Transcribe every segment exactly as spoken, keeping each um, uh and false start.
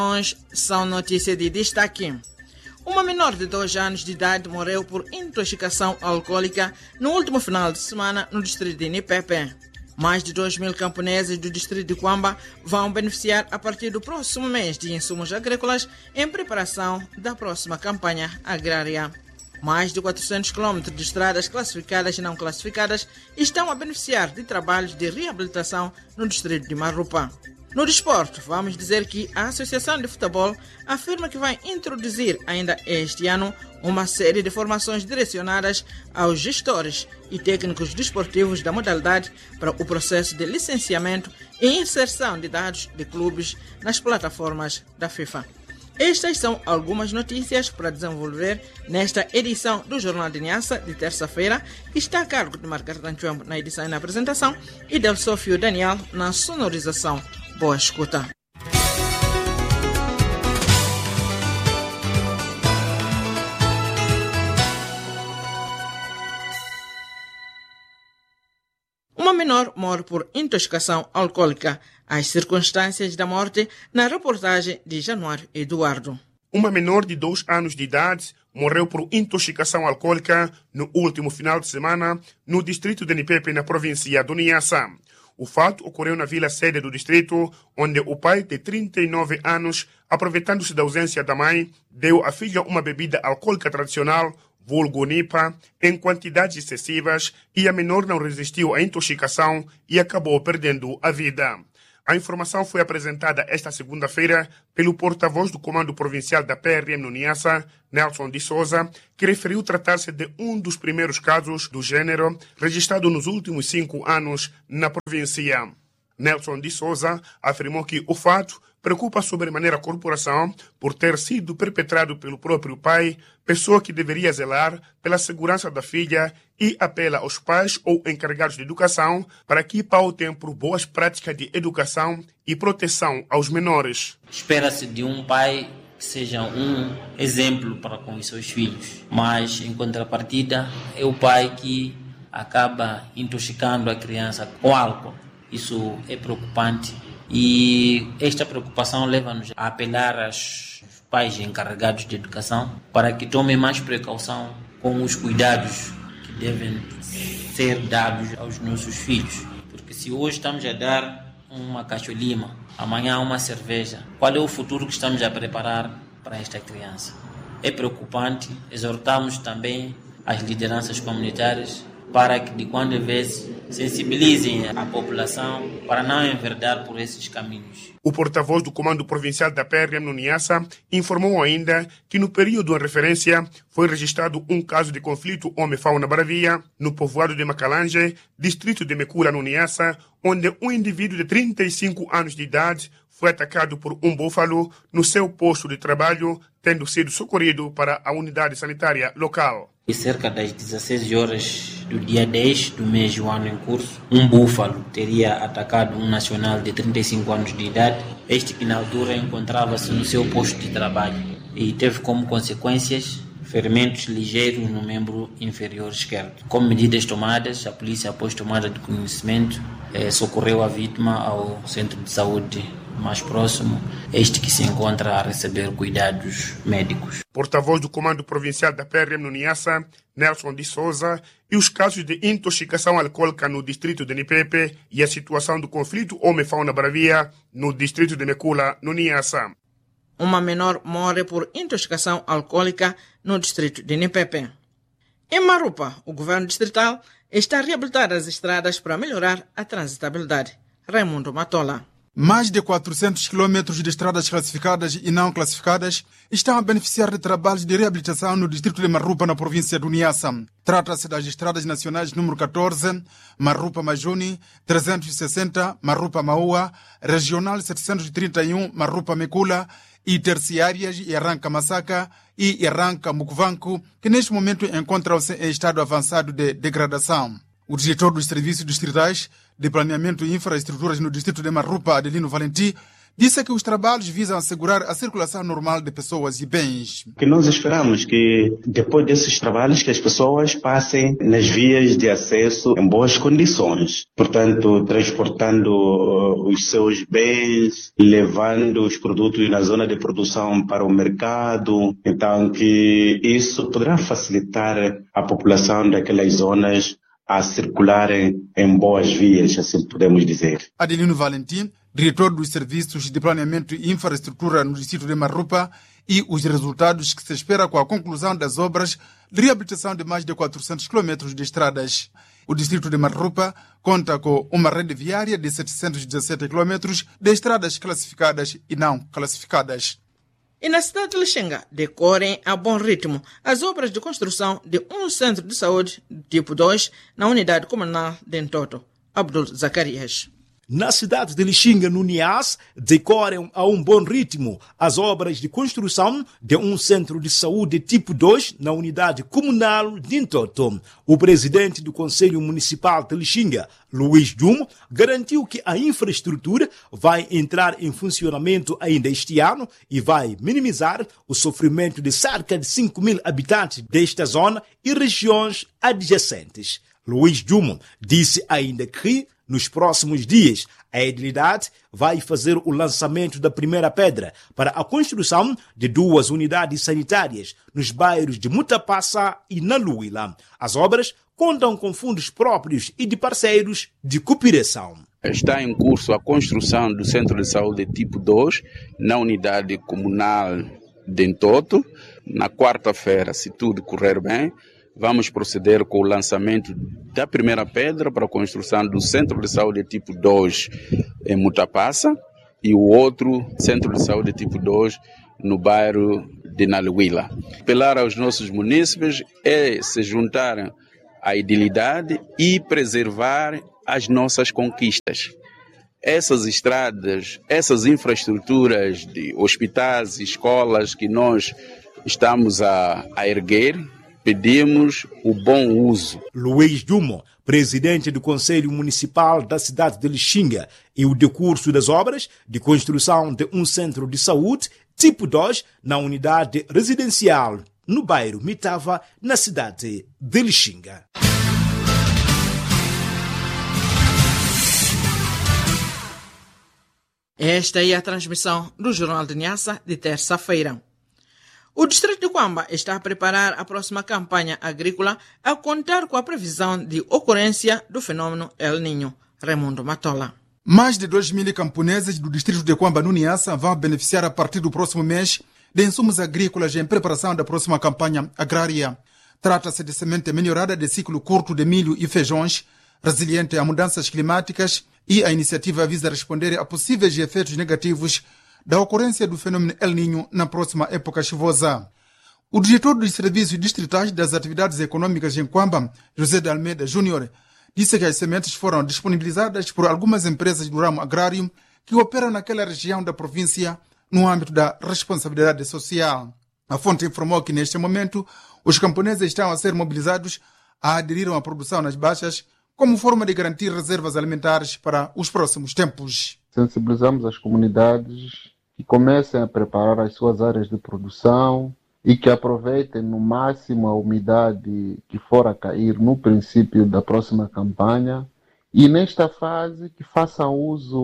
São notícias de destaque. Uma menor de dois anos de idade morreu por intoxicação alcoólica no último final de semana no distrito de Nipepe. Mais de dois mil camponeses do distrito de Quamba vão beneficiar a partir do próximo mês de insumos agrícolas em preparação da próxima campanha agrária. Mais de quatrocentos quilômetros de estradas classificadas e não classificadas estão a beneficiar de trabalhos de reabilitação no distrito de Marupa. No desporto, vamos dizer que a Associação de Futebol afirma que vai introduzir ainda este ano uma série de formações direcionadas aos gestores e técnicos desportivos da modalidade para o processo de licenciamento e inserção de dados de clubes nas plataformas da FIFA. Estas são algumas notícias para desenvolver nesta edição do Jornal de Niassa de terça-feira, que está a cargo de Margarida Anchuembo na edição e na apresentação e Del Sofio Daniel na sonorização. Boa escuta. Uma menor morre por intoxicação alcoólica. As circunstâncias da morte na reportagem de Januário Eduardo. Uma menor de dois anos de idade morreu por intoxicação alcoólica no último final de semana no distrito de Nipepe, na província do Niassa. O fato ocorreu na vila sede do distrito, onde o pai de trinta e nove anos, aproveitando-se da ausência da mãe, deu à filha uma bebida alcoólica tradicional, vulgo Nipa, em quantidades excessivas, e a menor não resistiu à intoxicação e acabou perdendo a vida. A informação foi apresentada esta segunda-feira pelo porta-voz do Comando Provincial da P R M no Niassa, Nelson de Souza, que referiu tratar-se de um dos primeiros casos do gênero registrado nos últimos cinco anos na província. Nelson de Souza afirmou que o fato preocupa sobremaneira a corporação por ter sido perpetrado pelo próprio pai, pessoa que deveria zelar pela segurança da filha, e apela aos pais ou encarregados de educação para que pautem por boas práticas de educação e proteção aos menores. Espera-se de um pai que seja um exemplo para com os seus filhos, mas em contrapartida é o pai que acaba intoxicando a criança com álcool. Isso é preocupante. E esta preocupação leva-nos a apelar aos pais encarregados de educação para que tomem mais precaução com os cuidados que devem ser dados aos nossos filhos. Porque se hoje estamos a dar uma cacholima, amanhã uma cerveja, qual é o futuro que estamos a preparar para esta criança? É preocupante. Exortamos também as lideranças comunitárias para que de quando em vez sensibilizem a população para não enverdar por esses caminhos. O porta-voz do Comando Provincial da P R M no Niassa informou ainda que no período em referência foi registrado um caso de conflito homem-fauna-bravia no povoado de Macalange, distrito de Mecula no Niassa, onde um indivíduo de trinta e cinco anos de idade foi atacado por um búfalo no seu posto de trabalho, tendo sido socorrido para a unidade sanitária local. E cerca das dezesseis horas do dia dez do mês do ano em curso, um búfalo teria atacado um nacional de trinta e cinco anos de idade, este que na altura encontrava-se no seu posto de trabalho e teve como consequências ferimentos ligeiros no membro inferior esquerdo. Com medidas tomadas, a polícia, após tomada de conhecimento, eh, socorreu a vítima ao centro de saúde mais próximo, este que se encontra a receber cuidados médicos. Porta-voz do Comando Provincial da P R M no Niassa, Nelson de Souza, e os casos de intoxicação alcoólica no distrito de Nipepe e a situação do conflito homem-fauna-bravia no distrito de Mecula, no Niassa. Uma menor morre por intoxicação alcoólica no distrito de Nipepe. Em Marupa, o governo distrital está a reabilitar as estradas para melhorar a transitabilidade. Raimundo Matola. Mais de quatrocentos quilômetros de estradas classificadas e não classificadas estão a beneficiar de trabalhos de reabilitação no distrito de Marupa, na província do Niassa. Trata-se das estradas nacionais número catorze, Marupa-Majuni, trezentos e sessenta, Marupa-Maua, regional setecentos e trinta e um, Marupa-Mecula, e terciárias Iranca-Massaka e Iranca-Mukuvanku, que neste momento encontram-se em estado avançado de degradação. O diretor dos serviços distritais de planeamento e infraestruturas no distrito de Marupa, Adelino Valenti, disse que os trabalhos visam assegurar a circulação normal de pessoas e bens. Que nós esperamos que depois desses trabalhos que as pessoas passem nas vias de acesso em boas condições, portanto transportando os seus bens, levando os produtos na zona de produção para o mercado, então que isso poderá facilitar a população daquelas zonas a circularem em boas vias, assim podemos dizer. Adelino Valentim, diretor dos Serviços de Planeamento e Infraestrutura no distrito de Marrupa, e os resultados que se espera com a conclusão das obras de reabilitação de mais de quatrocentos quilômetros de estradas. O distrito de Marrupa conta com uma rede viária de setecentos e dezessete quilômetros de estradas classificadas e não classificadas. E na cidade de Lichinga decorrem a bom ritmo as obras de construção de um centro de saúde tipo dois na unidade comunal de Ntoto. Abdul Zacarias. Na cidade de Lichinga, no Niassa, decorrem a um bom ritmo as obras de construção de um centro de saúde tipo dois na unidade comunal de Ntoto. O presidente do Conselho Municipal de Lichinga, Luís Dumo, garantiu que a infraestrutura vai entrar em funcionamento ainda este ano e vai minimizar o sofrimento de cerca de cinco mil habitantes desta zona e regiões adjacentes. Luís Dumo disse ainda que, nos próximos dias, a edilidade vai fazer o lançamento da primeira pedra para a construção de duas unidades sanitárias nos bairros de Mutapassa e Naluila. As obras contam com fundos próprios e de parceiros de cooperação. Está em curso a construção do Centro de Saúde tipo dois na unidade comunal de Ntoto. Na quarta-feira, se tudo correr bem, vamos proceder com o lançamento da primeira pedra para a construção do Centro de Saúde tipo dois em Mutapassa e o outro Centro de Saúde tipo dois no bairro de Naluila. Apelar aos nossos munícipes é se juntarem à idilidade e preservar as nossas conquistas. Essas estradas, essas infraestruturas de hospitais e escolas que nós estamos a, a erguer, pedimos o bom uso. Luís Dumo, presidente do Conselho Municipal da cidade de Lichinga, e o decurso das obras de construção de um centro de saúde tipo dois na unidade residencial no bairro Mitava, na cidade de Lichinga. Esta é a transmissão do Jornal de Niassa de terça-feira. O distrito de Quamba está a preparar a próxima campanha agrícola a contar com a previsão de ocorrência do fenômeno El Niño. Raimundo Matola. Mais de dois mil camponeses do distrito de Quamba, no Niassa, vão beneficiar a partir do próximo mês de insumos agrícolas em preparação da próxima campanha agrária. Trata-se de semente melhorada de ciclo curto de milho e feijões, resiliente a mudanças climáticas, e a iniciativa visa responder a possíveis efeitos negativos da ocorrência do fenômeno El Niño na próxima época chuvosa. O diretor dos Serviços Distritais das Atividades Econômicas em Quamba, José de Almeida Júnior, disse que as sementes foram disponibilizadas por algumas empresas do ramo agrário que operam naquela região da província no âmbito da responsabilidade social. A fonte informou que, neste momento, os camponeses estão a ser mobilizados a aderir à produção nas baixas como forma de garantir reservas alimentares para os próximos tempos. Sensibilizamos as comunidades que comecem a preparar as suas áreas de produção e que aproveitem no máximo a umidade que for a cair no princípio da próxima campanha e nesta fase que façam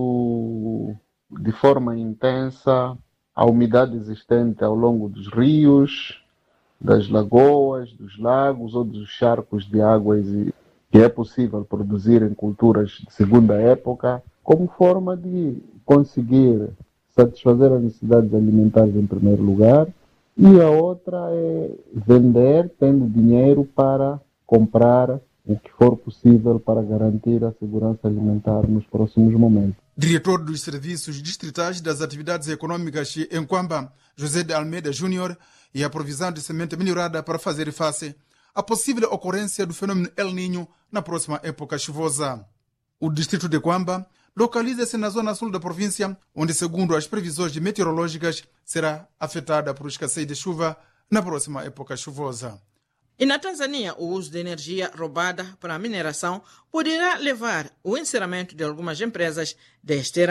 uso de forma intensa a umidade existente ao longo dos rios, das lagoas, dos lagos ou dos charcos de águas que é possível produzir em culturas de segunda época, como forma de conseguir satisfazer as necessidades alimentares em primeiro lugar, e a outra é vender, tendo dinheiro para comprar o que for possível para garantir a segurança alimentar nos próximos momentos. Diretor dos Serviços Distritais das Atividades Econômicas em Quamba, José de Almeida Júnior, e a provisão de semente melhorada para fazer face à possível ocorrência do fenômeno El Niño na próxima época chuvosa. O distrito de Quamba localiza-se na zona sul da província, onde, segundo as previsões meteorológicas, será afetada por escassez de chuva na próxima época chuvosa. E na Tanzânia, o uso de energia roubada para a mineração poderá levar ao encerramento de algumas empresas deste ramo.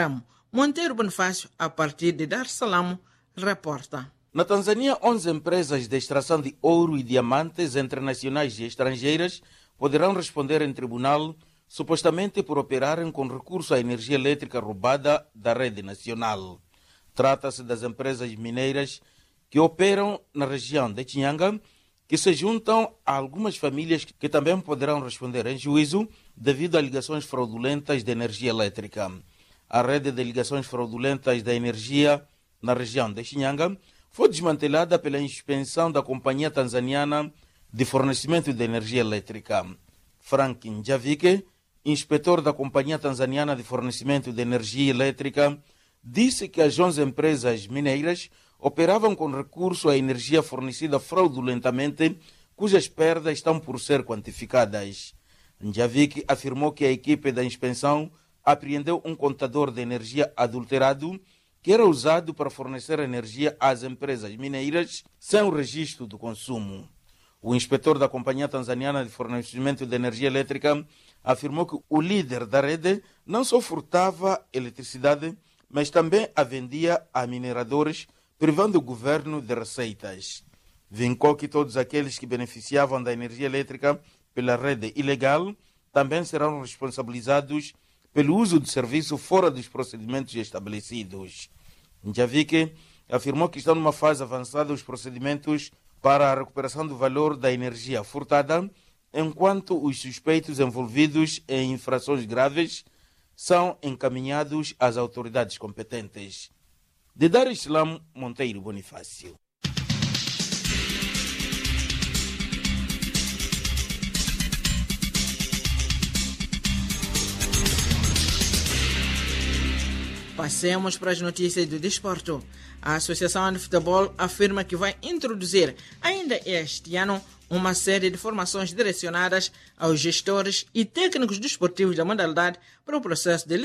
Monteiro Bonifácio, a partir de Dar es Salaam, reporta. Na Tanzânia, onze empresas de extração de ouro e diamantes internacionais e estrangeiras poderão responder em tribunal, supostamente por operarem com recurso à energia elétrica roubada da rede nacional. Trata-se das empresas mineiras que operam na região de Chinhanga, que se juntam a algumas famílias que também poderão responder em juízo devido a ligações fraudulentas de energia elétrica. A rede de ligações fraudulentas da energia na região de Chinhanga foi desmantelada pela inspeção da Companhia Tanzaniana de Fornecimento de Energia Elétrica. Frank Njavike, inspetor da Companhia Tanzaniana de Fornecimento de Energia Elétrica, disse que as onze empresas mineiras operavam com recurso à energia fornecida fraudulentamente, cujas perdas estão por ser quantificadas. Njavike afirmou que a equipe da inspeção apreendeu um contador de energia adulterado que era usado para fornecer energia às empresas mineiras sem o registro do consumo. O inspetor da Companhia Tanzaniana de Fornecimento de Energia Elétrica afirmou que o líder da rede não só furtava eletricidade, mas também a vendia a mineradores, privando o governo de receitas. Vincou que todos aqueles que beneficiavam da energia elétrica pela rede ilegal também serão responsabilizados pelo uso de serviço fora dos procedimentos estabelecidos. Njavike afirmou que estão numa fase avançada os procedimentos para a recuperação do valor da energia furtada, enquanto os suspeitos envolvidos em infrações graves são encaminhados às autoridades competentes. De Dar es Salaam, Monteiro Bonifácio. Passemos para as notícias do desporto. A Associação de Futebol afirma que vai introduzir ainda este ano uma série de formações direcionadas aos gestores e técnicos desportivos da modalidade para o processo de